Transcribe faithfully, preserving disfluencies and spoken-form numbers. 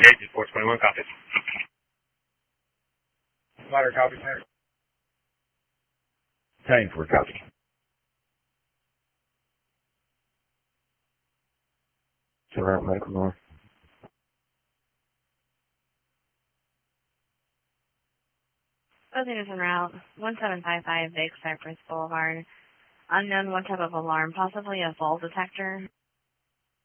eight, four twenty-one, copy. Ladder, copy, sir. ten four, copy. Surround medical north. Buzzing is en route. one seven five five Big Cypress Boulevard. Unknown what type of alarm, possibly a fall detector.